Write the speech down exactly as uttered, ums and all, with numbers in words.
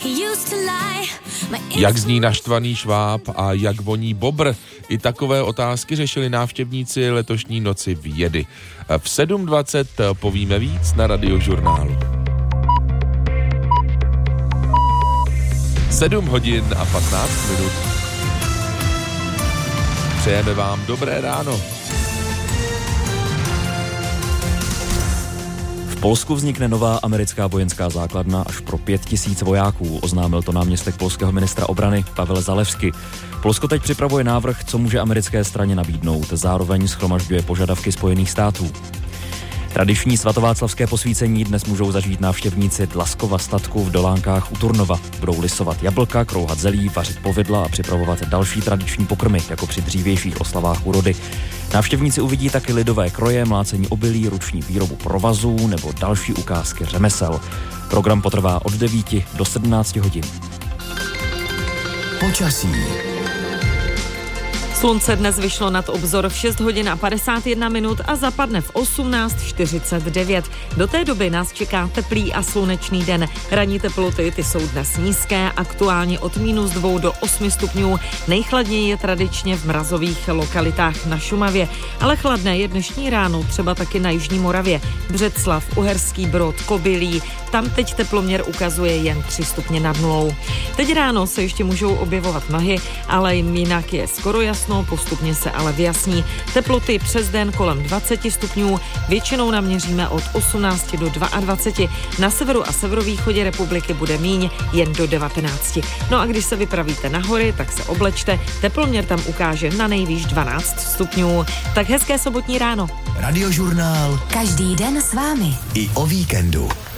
Jak zní naštvaný šváb a jak voní bobr? I takové otázky řešili návštěvníci letošní noci vědy. V sedm dvacet povíme víc na Radiožurnálu. sedm hodin a patnáct minut. Přejeme vám dobré ráno. V Polsku vznikne nová americká vojenská základna až pro pět tisíc vojáků, oznámil to náměstek polského ministra obrany Pavel Zalewski. Polsko teď připravuje návrh, co může americké straně nabídnout, zároveň shromažďuje požadavky Spojených států. Tradiční svatováclavské posvícení dnes můžou zažít návštěvníci Dlaskova statku v Dolánkách u Turnova. Budou lisovat jablka, krouhat zelí, vařit povidla a připravovat další tradiční pokrmy, jako při dřívějších oslavách úrody. Návštěvníci uvidí taky lidové kroje, mlácení obilí, ruční výrobu provazů nebo další ukázky řemesel. Program potrvá od devíti do sedmnácti hodin. Počasí. Slunce dnes vyšlo nad obzor v šest hodin a padesát jedna minut a zapadne v osmnáct čtyřicet devět. Do té doby nás čeká teplý a slunečný den. Ranní teploty ty jsou dnes nízké, aktuálně od minus dvou do osmi stupňů. Nejchladněji je tradičně v mrazových lokalitách na Šumavě, ale chladné je dnešní ráno třeba taky na jižní Moravě. Břeclav, Uherský Brod, Kobylí, tam teď teploměr ukazuje jen tři stupně nad nulou. Teď ráno se ještě můžou objevovat mlhy, ale jinak je skoro jasno. Postupně se ale vyjasní. Teploty přes den kolem dvacet stupňů, většinou naměříme od osmnácti do dvaceti dvou. Na severu a severovýchodě republiky bude míň, jen do devatenácti. No a když se vypravíte na hory, tak se oblečte, teploměr tam ukáže na nejvýš dvanáct stupňů. Tak hezké sobotní ráno. Radiožurnál. Každý den s vámi. I o víkendu.